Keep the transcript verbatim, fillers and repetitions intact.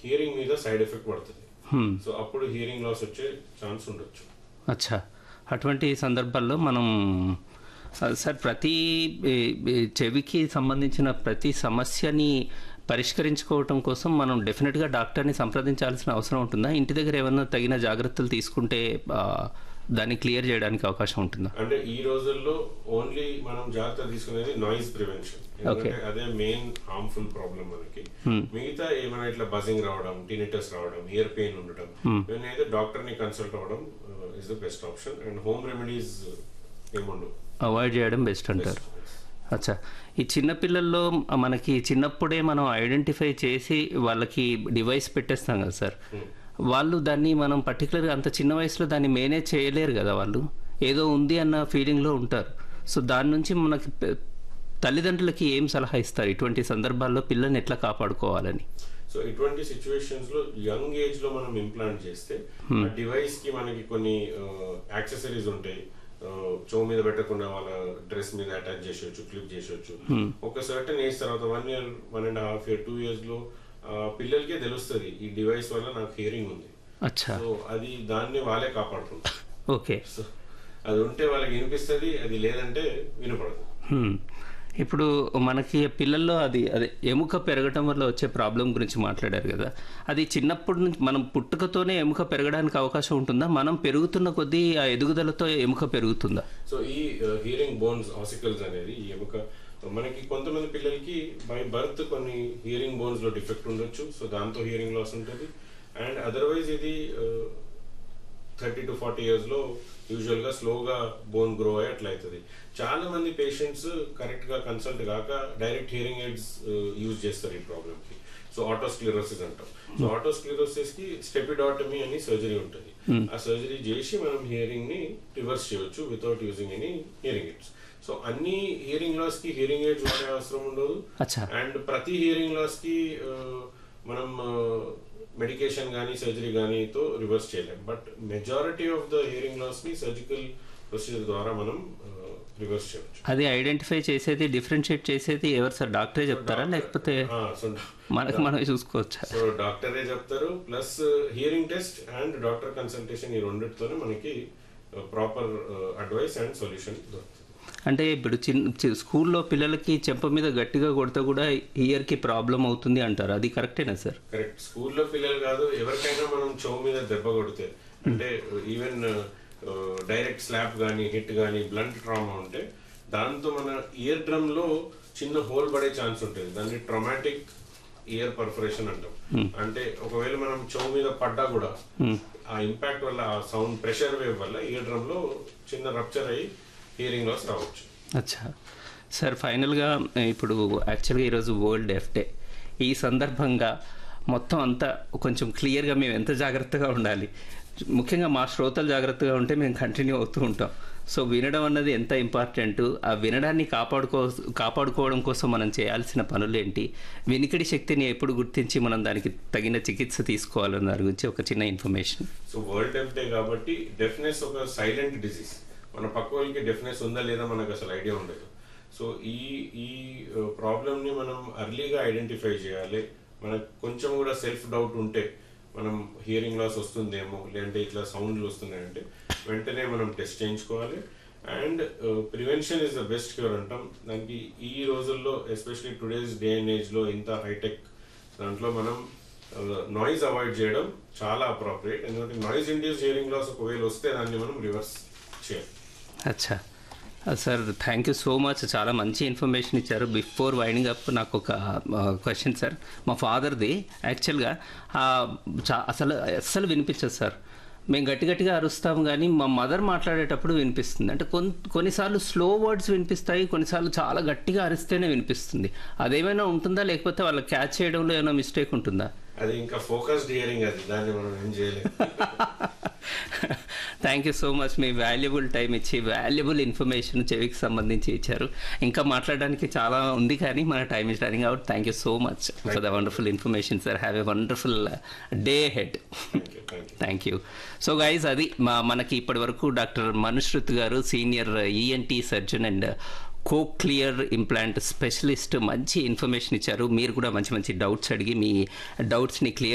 Hearing మీద side effect పడుతుంది. So అప్పుడు హియరింగ్ లాస్ వచ్చే ఛాన్స్ ఉండొచ్చు. అచ్చా, అటువంటి సందర్భాల్లో మనం సార్ ప్రతి చెవికి సంబంధించిన ప్రతి సమస్యని పరిష్కరించుకోవటం కోసం మనం డెఫినెట్గా డాక్టర్ని సంప్రదించాల్సిన అవసరం ఉంటుందా? ఇంటి దగ్గర ఏమన్నా తగిన జాగ్రత్తలు తీసుకుంటే దాన్ని క్లియర్ చేయడానికి అవకాశం ఉంటుందా? అంటే ఈ రోజుల్లో ఓన్లీ మనం జాగ్రత్త తీసుకునేది నాయిస్ ప్రివెన్షన్, అదే మెయిన్ హార్మ్ఫుల్ ప్రాబ్లం మనకి. మిగతా ఏమైనా ఇట్లా బజింగ్ రావడం, టినిటస్ రావడం, ఇయర్ పెయిన్ ఉండడం, ఇవన్నైతే డాక్టర్ ని కన్సల్ట్ అవ్వడం is the best option. And home remedies ఏముండవు, అవాయిడ్ చేయడం బెస్ట్ అంటారు. అచ్చా, ఈ చిన్నపిల్లల్లో మనకి చిన్నప్పుడే మనం ఐడెంటిఫై చేసి వాళ్ళకి డివైస్ పెట్టేస్తాం కదా సార్, వాళ్ళు దాన్ని మనం పర్టికులర్గా అంత చిన్న వయసులో దాన్ని మేనేజ్ చేయలేరు కదా, వాళ్ళు ఏదో ఉంది అన్న ఫీలింగ్లో ఉంటారు. సో దాని నుంచి మనకి తల్లిదండ్రులకి ఏం సలహా ఇస్తారు ఇటువంటి సందర్భాల్లో పిల్లల్ని ఎట్లా కాపాడుకోవాలని? సో ఇటువంటి సిచ్యువేషన్స్ లో యంగ్ ఏజ్ లో మనం ఇంప్లాంట్ చేస్తే ఆ డివైస్ కి మనకి కొన్ని యాక్సెసరీస్ ఉంటాయి, చో మీద పెట్టకుండా వాళ్ళ డ్రెస్ మీద అటాచ్ చేసేవచ్చు, క్లిప్ చేసేవచ్చు. ఒక సర్టన్ ఏజ్ తర్వాత one year one and half year two years లో పిల్లలకే తెలుస్తుంది ఈ డివైస్ వల్ల నాకు హియరింగ్ ఉంది. సో అది దాన్ని వాళ్ళే కాపాడుకుంటారు. ఓకే, సో అది ఉంటే వాళ్ళకి వినిపిస్తుంది, అది లేదంటే వినపడదు. ఇప్పుడు మనకి పిల్లల్లో అది అదే ఎముక పెరగటం వల్ల వచ్చే ప్రాబ్లం గురించి మాట్లాడారు కదా, అది చిన్నప్పటి నుంచి మనం పుట్టుకతోనే ఎముక పెరగడానికి అవకాశం ఉంటుందా? మనం పెరుగుతున్న కొద్దీ ఆ ఎదుగుదలతో ఎముక పెరుగుతుందా? సో ఈ హియరింగ్ బోన్స్ ఆసికల్స్ అనేది ఈ ఎముక మనకి కొంతమంది పిల్లలకి బై బర్త్ కొన్ని హియరింగ్ బోన్స్ లో డిఫెక్ట్ ఉండొచ్చు, సో దాంతో హియరింగ్ లాస్ ఉంటుంది. అండ్ అదర్వైజ్ ఇది థర్టీ టు ఫార్టీ ఇయర్స్ లో యూజువల్ గా స్లోగా బోన్ గ్రో అయ్యి అట్లా అవుతుంది. చాలా మంది పేషెంట్స్ కరెక్ట్ గా కన్సల్ట్ కాక డైరెక్ట్ హియరింగ్ ఎయిడ్స్ యూజ్ చేస్తారు ఈ ప్రాబ్లమ్ కి. సో ఆటోస్క్లిరోసిస్ అంటాం. సో ఆటోస్క్లిరోసిస్ కి స్టెపిడాటమీ అని సర్జరీ ఉంటుంది. ఆ సర్జరీ చేసి మనం హియరింగ్ ని రివర్స్ చేయొచ్చు without using any hearing AIDS. So అన్ని హియరింగ్ లాస్ కి హియరింగ్ ఎయిడ్స్ వాడే అవసరం ఉండదు. అండ్ ప్రతి హియరింగ్ లాస్ కి మనం మెడికేషన్ కానీ సర్జరీ కానీ తో రివర్స్ చేయలేం. But majority of the hearing loss ని సర్జికల్ ప్రొసీజర్ ద్వారా మనం రివర్స్ చేయవచ్చు. అది ఐడెంటిఫై చేసేది, డిఫరెన్షియేట్ చేసేది ఎవరు సార్? డాక్టరే చెప్తారా లేకపోతే మనకు మనం చూసుకోవచ్చా? సో డాక్టరే చెప్తారు, plus hearing test and doctor consultation ఈ రెండింటితోనే మనకి ప్రాపర్ అడ్వైస్ అండ్ సొల్యూషన్ దొరుకుతుంది. అంటే ఇప్పుడు చిన్న స్కూల్లో పిల్లలకి చెంప మీద గట్టిగా కొడితే కూడా ఇయర్ కి ప్రాబ్లం అవుతుంది అంటారు, అది కరెక్టేనా సార్? కరెక్ట్. స్కూల్లో పిల్లలు కాదు, ఎవరికైనా మనం చెవు మీద దెబ్బ కొడితే, అంటే ఈవెన్ డైరెక్ట్ స్లాప్ కానీ హిట్ కానీ బ్లంట్ ట్రామా ఉంటే దాంతో మన ఇయర్ డ్రమ్ లో చిన్న హోల్ పడే ఛాన్స్ ఉంటుంది. దాన్ని ట్రామాటిక్ ఇయర్ పర్ఫరేషన్ అంటాం. అంటే ఒకవేళ మనం చెవు మీద పడ్డా కూడా ఆ ఇంపాక్ట్ వల్ల, ఆ సౌండ్ ప్రెషర్ వేవ్ వల్ల ఇయర్ డ్రమ్ లో చిన్న రప్చర్ అయ్యి హియరింగ్ లాస్ రావచ్చు. అచ్చా సార్, ఫైనల్గా ఇప్పుడు యాక్చువల్గా ఈరోజు వరల్డ్ డెఫ్ డే, ఈ సందర్భంగా మొత్తం అంతా కొంచెం క్లియర్గా మేము ఎంత జాగ్రత్తగా ఉండాలి, ముఖ్యంగా మా శ్రోతలు జాగ్రత్తగా ఉంటే మేము కంటిన్యూ అవుతూ ఉంటాం. సో వినడం అన్నది ఎంత ఇంపార్టెంట్, ఆ వినడాన్ని కాపాడుకో కాపాడుకోవడం కోసం మనం చేయాల్సిన పనులేంటి, వినికిడి శక్తిని ఎప్పుడు గుర్తించి మనం దానికి తగిన చికిత్స తీసుకోవాలన్న దాని గురించి ఒక చిన్న ఇన్ఫర్మేషన్. సో వరల్డ్ డెఫ్ డే కాబట్టి డెఫ్నెస్ ఒక సైలెంట్ డిసీజ్. మన పక్క వాళ్ళకి డెఫ్నెస్ ఉందా లేదా మనకు అసలు ఐడియా ఉండదు. సో ఈ ఈ ప్రాబ్లమ్ని మనం అర్లీగా ఐడెంటిఫై చేయాలి. మనకు కొంచెం కూడా సెల్ఫ్ డౌట్ ఉంటే, మనం హియరింగ్ లాస్ వస్తుందేమో లేదంటే ఇట్లా సౌండ్లు వస్తున్నాయంటే వెంటనే మనం టెస్ట్ చేయించుకోవాలి. And prevention is the best cure అంటాం. దానికి ఈ రోజుల్లో ఎస్పెషలీ టుడేస్ డే అండ్ ఏజ్లో ఇంత హైటెక్ దాంట్లో మనం నాయిస్ అవాయిడ్ చేయడం చాలా అప్రోప్రియేట్. ఎందుకంటే నాయిస్ ఇండ్యూస్ హియరింగ్ లాస్ ఒకవేళ వస్తే దాన్ని మనం రివర్స్ చేయాలి. అచ్చా sir, thank you so much, చాలా మంచి ఇన్ఫర్మేషన్ ఇచ్చారు. బిఫోర్ వైండింగ్ అప్ నాకు ఒక క్వశ్చన్ సార్. మా ఫాదర్ది యాక్చువల్గా చా అసలు అస్సలు వినిపించదు సార్. మేము గట్టి గట్టిగా అరుస్తాం కానీ మా మదర్ మాట్లాడేటప్పుడు వినిపిస్తుంది. అంటే కొన్ని కొన్నిసార్లు స్లో వర్డ్స్ వినిపిస్తాయి, కొన్నిసార్లు చాలా గట్టిగా అరిస్తేనే వినిపిస్తుంది. అదేమైనా ఉంటుందా లేకపోతే వాళ్ళ క్యాచ్ చేయడంలో ఏమైనా మిస్టేక్ ఉంటుందా? అది ఇంకా ఫోకస్డ్ హియరింగ్, అది దాన్ని మనం ఏం చేయలేము. Thank you so much, me valuable time ఇచ్చి వాల్యుబుల్ ఇన్ఫర్మేషన్ చెవికి సంబంధించి ఇచ్చారు. ఇంకా మాట్లాడడానికి చాలా ఉంది కానీ మన time is running out. Thank you so much for the wonderful information sir. Have a wonderful day head. Thank you. So guys, అది మా మనకి ఇప్పటి వరకు డాక్టర్ మనుశ్రుత్ గారు, senior ENT surgeon and cochlear implant specialist, మంచి ఇన్ఫర్మేషన్ ఇచ్చారు. మీరు కూడా మంచి మంచి డౌట్స్ అడిగి మీ డౌట్స్ని క్లియర్